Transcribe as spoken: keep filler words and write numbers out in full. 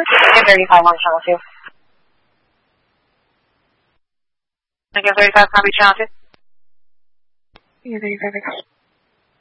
Negative thirty-five on channel two. Negative thirty-five, copy channel two. Negative thirty-five.